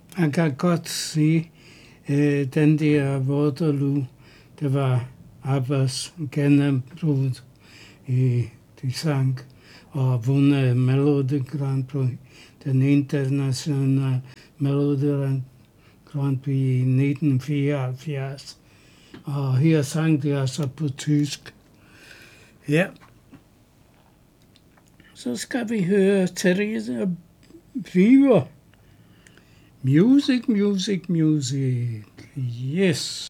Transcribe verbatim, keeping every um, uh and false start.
Man kan godt se øh, den der Waterloo, det var Abbas gennembrud i de sang og vundet Melodi Grand Prix, den internationale Melodi Grand Prix i nitten fireoghalvfjerds. Og her sang de altså på tysk. Ja. Så skal vi høre Teresa Brewer. Music, music, music. Yes.